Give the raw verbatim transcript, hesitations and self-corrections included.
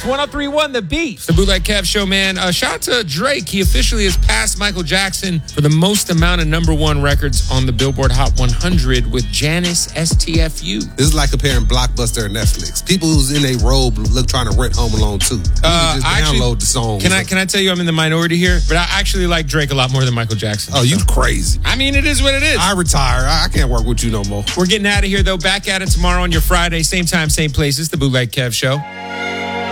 It's one oh three point one The Beat. The Bootleg Kev Show, man. Uh, shout out to Drake. He officially has passed Michael Jackson for the most amount of number one records on the Billboard Hot one hundred with Janice S T F U. This is like comparing Blockbuster and Netflix. People who's in a robe look trying to rent Home Alone too. You Uh, can just I download actually- the song. Can I can I tell you I'm in the minority here? But I actually like Drake a lot more than Michael Jackson. Oh, you So- crazy. I mean, it is what it is. I retire. I I can't work with you no more. We're getting out of here, though. Back at it tomorrow on your Friday. Same time, same place. It's the Bootleg Kev Show.